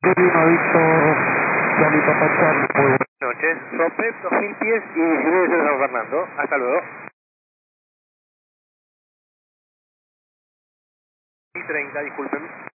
Víctor, Charlie Papa Charlie, muy buenas noches. Sopep 2000 pies y 19 de San Fernando. Hasta luego. Y 30, disculpen.